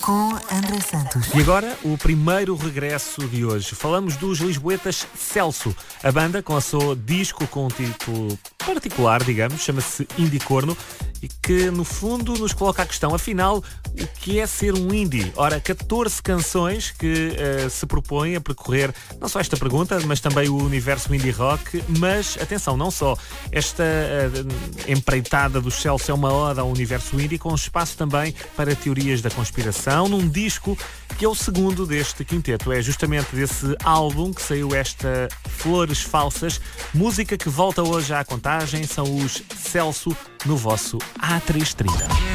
com André Santos. E agora, o primeiro regresso de hoje. Falamos dos lisboetas Celso. A banda lançou disco com um título particular, digamos, chama-se Indie Corno, e que, no fundo, nos coloca a questão, afinal, o que é ser um indie? Ora, 14 canções que se propõem a percorrer não só esta pergunta, mas também o universo indie rock, mas, atenção, não só. Esta empreitada do Celso é uma ode ao universo indie, com espaço também para teorias da conspiração, num disco que é o segundo deste quinteto. É justamente desse álbum que saiu esta Flores Falsas, música que volta hoje à contagem, são os Celso no vosso A330.